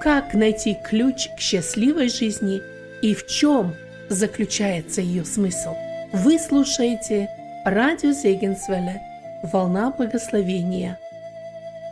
как найти ключ к счастливой жизни и в чем заключается ее смысл. Вы слушаете радио Зегенсвелле «Волна благословения».